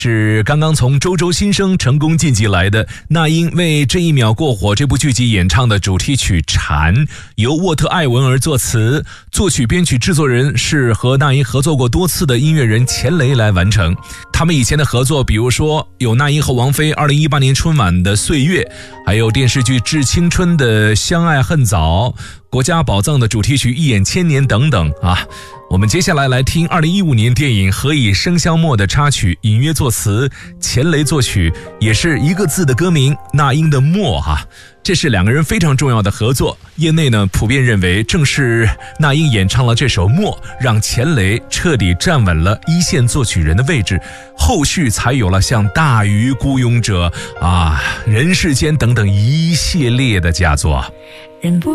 是刚刚从周周新生成功晋级来的那英为《这一秒过火》这部剧集演唱的主题曲《蝉》，由沃特·艾文儿作词，作曲编曲制作人是和那英合作过多次的音乐人钱雷来完成。他们以前的合作比如说有那英和王菲2018年春晚的《岁月》，还有电视剧《致青春》的《相爱恨早》，国家宝藏的主题曲《一眼千年》等等啊。我们接下来来听2015年电影《何以笙箫默》的插曲，尹约作词，钱雷作曲，也是一个字的歌名，那英的默哈。这是两个人非常重要的合作，业内呢普遍认为正是那英演唱了这首默，让钱雷彻底站稳了一线作曲人的位置，后续才有了像大鱼孤勇者啊、人世间等等一系列的佳作。